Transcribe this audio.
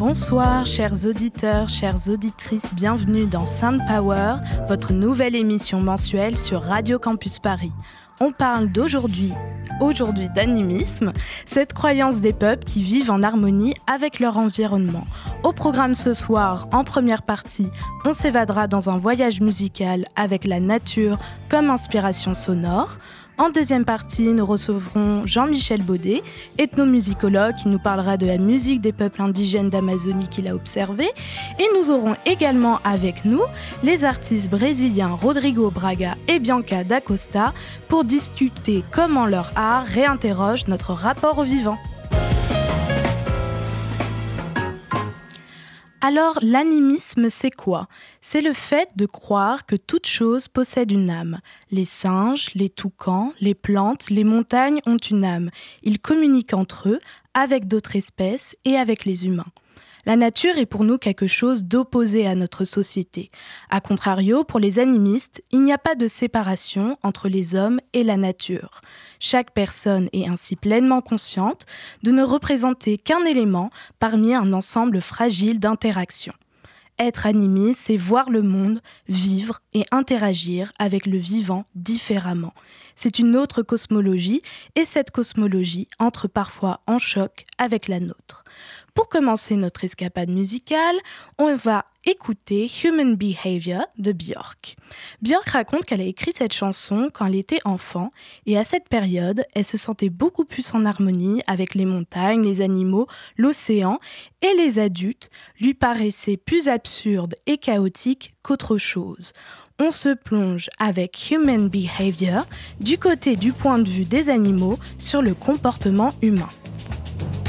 Bonsoir, chers auditeurs, chères auditrices, bienvenue dans Sound Power, votre nouvelle émission mensuelle sur Radio Campus Paris. On parle aujourd'hui d'animisme, cette croyance des peuples qui vivent en harmonie avec leur environnement. Au programme ce soir, en première partie, on s'évadera dans un voyage musical avec la nature comme inspiration sonore. En deuxième partie, nous recevrons Jean-Michel Baudet, ethnomusicologue qui nous parlera de la musique des peuples indigènes d'Amazonie qu'il a observée. Et nous aurons également avec nous les artistes brésiliens Rodrigo Braga et Bianca da Costa pour discuter comment leur art réinterroge notre rapport au vivant. Alors, l'animisme, c'est quoi ? C'est le fait de croire que toute chose possède une âme. Les singes, les toucans, les plantes, les montagnes ont une âme. Ils communiquent entre eux, avec d'autres espèces et avec les humains. La nature est pour nous quelque chose d'opposé à notre société. A contrario, pour les animistes, il n'y a pas de séparation entre les hommes et la nature. Chaque personne est ainsi pleinement consciente de ne représenter qu'un élément parmi un ensemble fragile d'interactions. Être animiste, c'est voir le monde, vivre et interagir avec le vivant différemment. C'est une autre cosmologie et cette cosmologie entre parfois en choc avec la nôtre. Pour commencer notre escapade musicale, on va écouter Human Behavior de Björk. Björk raconte qu'elle a écrit cette chanson quand elle était enfant et à cette période, elle se sentait beaucoup plus en harmonie avec les montagnes, les animaux, l'océan et les adultes lui paraissaient plus absurdes et chaotiques qu'autre chose. On se plonge avec Human Behavior du côté du point de vue des animaux sur le comportement humain.